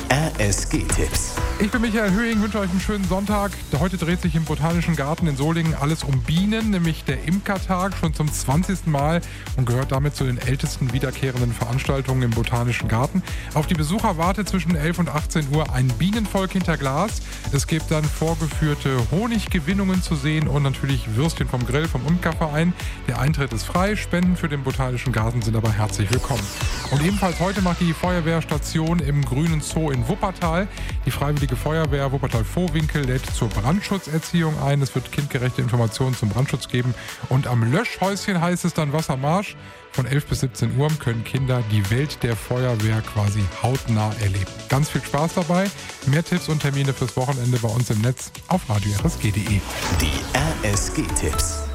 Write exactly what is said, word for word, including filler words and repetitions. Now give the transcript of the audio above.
R S G-Tipps. Ich bin Michael Höhing, wünsche euch einen schönen Sonntag. Heute dreht sich im Botanischen Garten in Solingen alles um Bienen, nämlich der Imkertag, schon zum zwanzigsten Mal und gehört damit zu den ältesten wiederkehrenden Veranstaltungen im Botanischen Garten. Auf die Besucher wartet zwischen elf und achtzehn Uhr ein Bienenvolk hinter Glas. Es gibt dann vorgeführte Honiggewinnungen zu sehen und natürlich Würstchen vom Grill vom Imkerverein. Der Eintritt ist frei, Spenden für den Botanischen Garten sind aber herzlich willkommen. Und ebenfalls heute macht die Feuerwehrstation im Grünen Zoo in Wuppertal. Die Freiwillige Feuerwehr Wuppertal-Vohwinkel lädt zur Brandschutzerziehung ein. Es wird kindgerechte Informationen zum Brandschutz geben. Und am Löschhäuschen heißt es dann Wassermarsch. Von elf bis siebzehn Uhr können Kinder die Welt der Feuerwehr quasi hautnah erleben. Ganz viel Spaß dabei. Mehr Tipps und Termine fürs Wochenende bei uns im Netz auf radio r s g punkt d e. Die R S G-Tipps.